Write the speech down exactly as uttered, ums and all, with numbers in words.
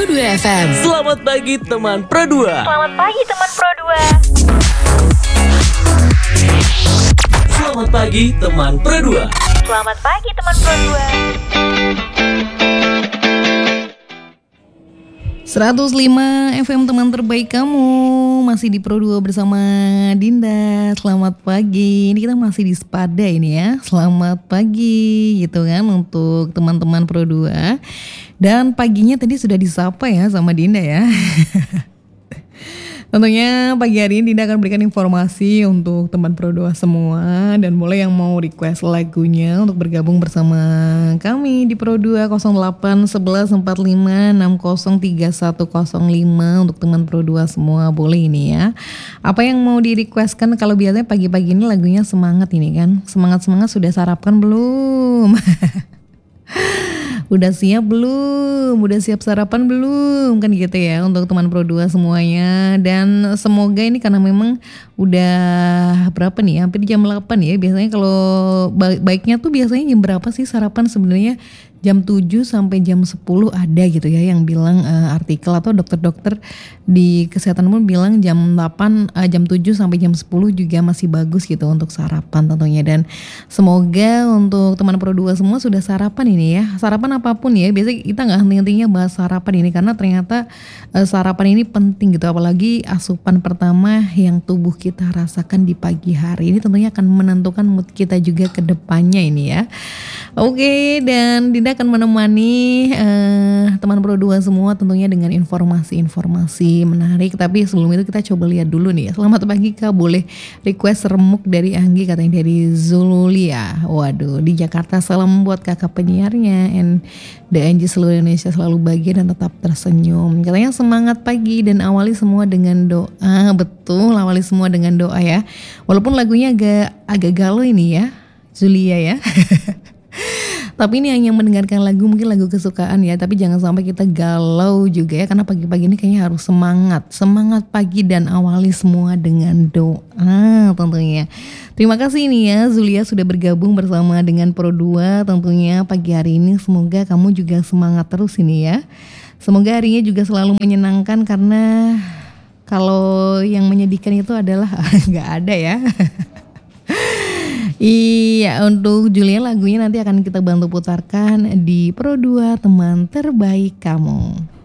dua F M. Selamat pagi teman Pro dua. Selamat pagi teman Pro dua. Selamat pagi teman Pro dua. Selamat pagi teman Pro dua. seratus lima F M teman terbaik kamu, masih di Pro dua bersama Dinda. Selamat pagi, ini kita masih di Sepada ini ya. Selamat pagi gitu kan untuk teman-teman Pro dua. Dan paginya tadi sudah disapa ya sama Dinda ya. Tentunya pagi hari ini Dinda akan berikan informasi untuk teman Pro dua semua. Dan boleh yang mau request lagunya untuk bergabung bersama kami di Pro dua nol delapan satu satu empat lima enam nol tiga satu nol lima. Untuk teman Pro dua semua boleh ini ya. Apa yang mau di requestkan? Kalau biasanya pagi-pagi ini lagunya semangat ini kan. Semangat-semangat sudah sarapan belum? Udah siap belum? Udah siap sarapan belum? Kan gitu ya untuk teman Pro dua semuanya. Dan semoga ini karena memang udah berapa nih? Hampir jam delapan ya. Biasanya kalau baiknya tuh biasanya jam berapa sih sarapan sebenarnya? Jam tujuh sampai jam sepuluh ada gitu ya yang bilang uh, artikel atau dokter-dokter di kesehatan pun bilang jam delapan uh, jam tujuh sampai jam sepuluh juga masih bagus gitu untuk sarapan tentunya. Dan semoga untuk teman Pro dua semua sudah sarapan ini ya. Sarapan apapun ya, biasanya kita gak henti-hentinya bahas sarapan ini karena ternyata uh, sarapan ini penting gitu, apalagi asupan pertama yang tubuh kita rasakan di pagi hari ini tentunya akan menentukan mood kita juga ke depannya ini ya. Oke, dan Dinda akan menemani uh, teman Pro dua semua tentunya dengan informasi-informasi menarik. Tapi sebelum itu kita coba lihat dulu nih ya. Selamat pagi Kak, boleh request remuk dari Anggi katanya dari Zululia. Waduh, di Jakarta salam buat kakak penyiarnya and D N J seluruh Indonesia selalu bahagia dan tetap tersenyum. Katanya semangat pagi dan awali semua dengan doa. Betul, awali semua dengan doa ya. Walaupun lagunya agak agak galau ini ya, Zulia ya. Tapi ini hanya mendengarkan lagu, mungkin lagu kesukaan ya. Tapi jangan sampai kita galau juga ya. Karena pagi-pagi ini kayaknya harus semangat. Semangat pagi dan awali semua dengan doa tentunya. Terima kasih nih ya Zulia sudah bergabung bersama dengan Pro dua tentunya pagi hari ini. Semoga kamu juga semangat terus ini ya. Semoga harinya juga selalu menyenangkan. Karena kalau yang menyedihkan itu adalah gak ada ya. Iya, untuk Julia lagunya nanti akan kita bantu putarkan di Pro dua teman terbaik kamu.